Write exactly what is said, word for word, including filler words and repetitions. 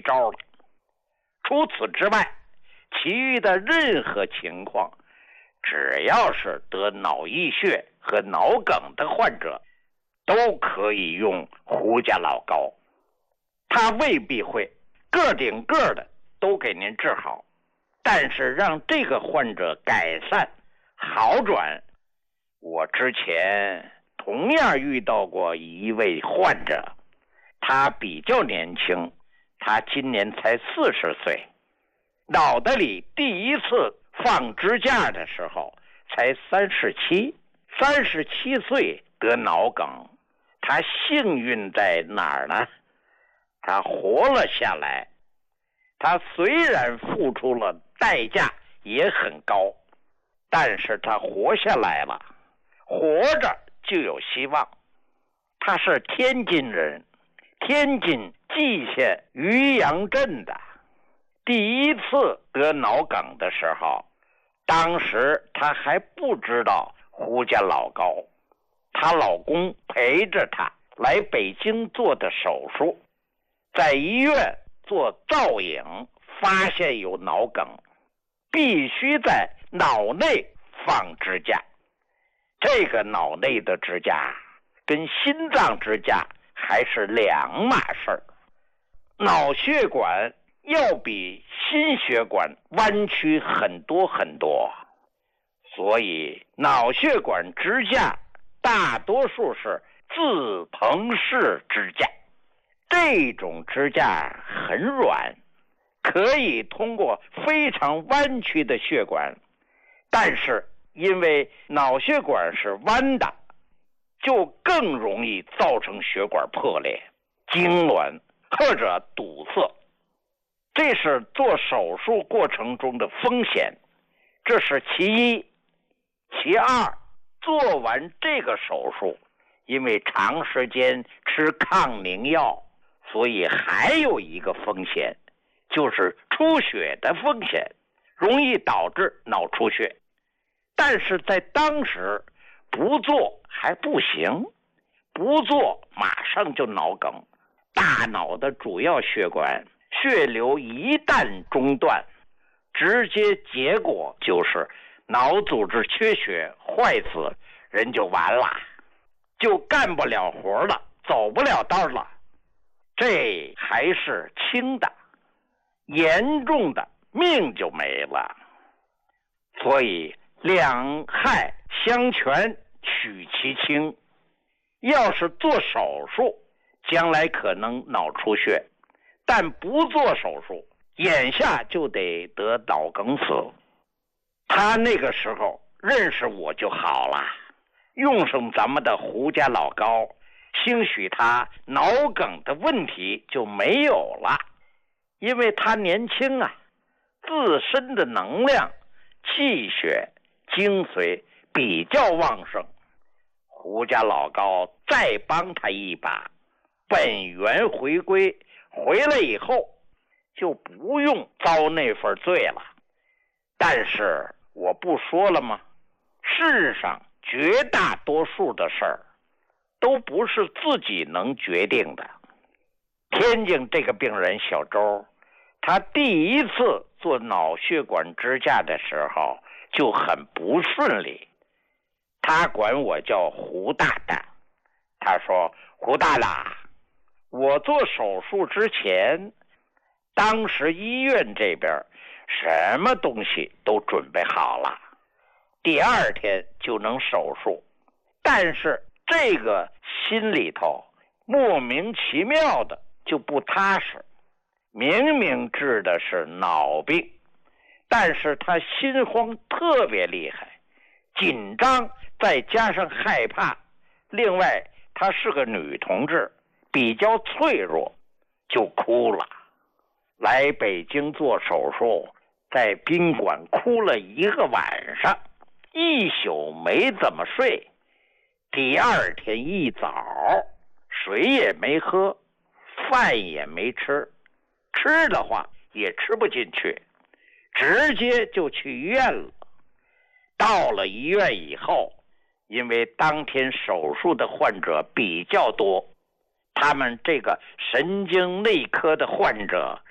招了。除此之外，其余的任何情况，只要是得脑溢血和脑梗的患者，都可以用胡家老膏。他未必会个顶个的都给您治好，但是让这个患者改善好转。我之前同样遇到过一位患者，他比较年轻，他今年才四十岁，脑袋里第一次放支架的时候才三十七，三十七岁得脑梗。他幸运在哪儿呢？他活了下来。他虽然付出了代价也很高，但是他活下来了，活着就有希望。他是天津人，天津蓟县渔阳镇的。第一次得脑梗的时候，当时她还不知道胡家老膏，她老公陪着她来北京做的手术，在医院做造影，发现有脑梗，必须在脑内放支架。这个脑内的支架跟心脏支架还是两码事儿，脑血管要比心血管弯曲很多很多，所以脑血管支架大多数是自膨式支架。这种支架很软，可以通过非常弯曲的血管，但是因为脑血管是弯的，就更容易造成血管破裂、痉挛或者堵塞。这是做手术过程中的风险，这是其一。其二，做完这个手术，因为长时间吃抗凝药，所以还有一个风险，就是出血的风险，容易导致脑出血。但是在当时不做还不行，不做马上就脑梗。大脑的主要血管血流一旦中断，直接结果就是脑组织缺血坏死，人就完了，就干不了活了，走不了道了。这还是轻的，严重的命就没了。所以两害相权取其轻，要是做手术，将来可能脑出血，但不做手术，眼下就得得脑梗死。他那个时候认识我就好了，用上咱们的胡家老膏，兴许他脑梗的问题就没有了。因为他年轻啊，自身的能量、气血、精髓比较旺盛，胡家老膏再帮他一把，本源回归，回来以后就不用遭那份罪了。但是我不说了吗？世上绝大多数的事儿都不是自己能决定的。天津这个病人小周，他第一次做脑血管支架的时候就很不顺利，他管我叫胡大大。他说，胡大大，我做手术之前，当时医院这边什么东西都准备好了，第二天就能手术，但是这个心里头莫名其妙的就不踏实。明明治的是脑病，但是他心慌特别厉害，紧张再加上害怕，另外她是个女同志，比较脆弱，就哭了。来北京做手术，在宾馆哭了一个晚上，一宿没怎么睡。第二天一早，水也没喝，饭也没吃，吃的话也吃不进去，直接就去医院了。到了医院以后，因为当天手术的患者比较多，他们这个神经内科的患者